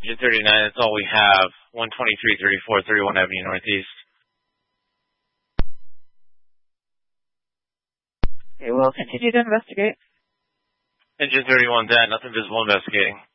Engine 39, that's all we have. 12334, 31 Avenue Northeast. Okay, we'll continue to investigate. Engine 31, that, nothing visible investigating.